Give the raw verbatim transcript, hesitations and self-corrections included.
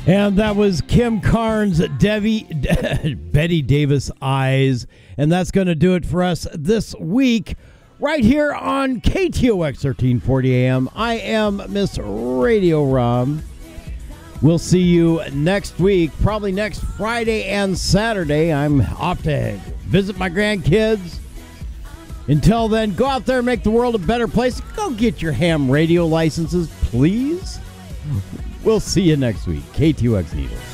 And that was Kim Carnes, Debbie, Betty Davis Eyes. And that's going to do it for us this week right here on K T O X thirteen forty A M. I am Miss Radio Rom. We'll see you next week, probably next Friday and Saturday. I'm off to visit my grandkids. Until then, go out there and make the world a better place. Go get your ham radio licenses, please. We'll see you next week. K T O X Needles.